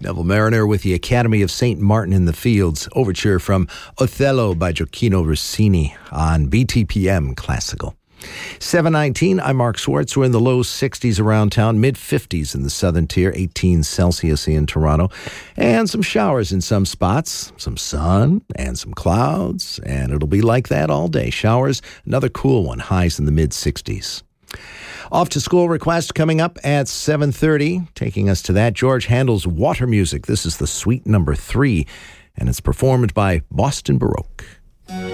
Neville Mariner with the Academy of St. Martin in the Fields, overture from Othello by Gioacchino Rossini on BTPM Classical. 7:19, I'm Mark Swartz. We're in the low 60s around town, mid-50s in the southern tier, 18 Celsius in Toronto, and some showers in some spots, some sun and some clouds, and it'll be like that all day. Showers, another cool one, highs in the mid-60s. Off to school request coming up at 7:30. Taking us to that, George Handel's Water Music. This is the suite number 3, and it's performed by Boston Baroque.